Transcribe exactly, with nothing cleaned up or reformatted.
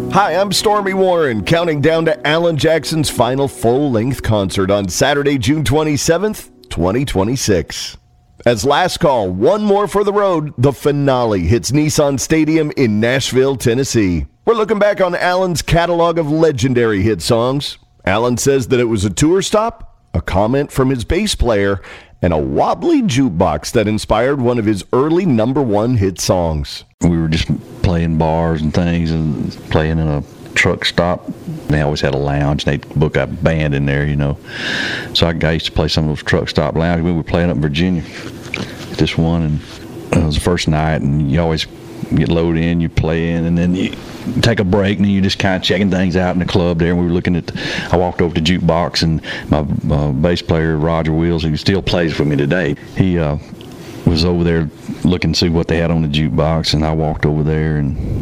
Hi, I'm Stormy Warren, counting down to Alan Jackson's final full-length concert on Saturday, June twenty-seventh, twenty twenty-six. As last call, one more for the road, the finale hits Nissan Stadium in Nashville, Tennessee. We're looking back on Alan's catalog of legendary hit songs. Alan says that it was a tour stop, a comment from his bass player, and a wobbly jukebox that inspired one of his early number one hit songs. We were just playing bars and things and playing in a truck stop. They always had a lounge. They'd book a band in there, you know. So I used to play some of those truck stop lounges. We were playing up in Virginia at this one, and it was the first night, and you always get loaded in, you play in, and then you take a break, and then you're just kind of checking things out in the club there. And we were looking at, the, I walked over to the jukebox, and my uh, bass player, Roger Wills, who still plays with me today, he uh, was over there looking to see what they had on the jukebox, and I walked over there and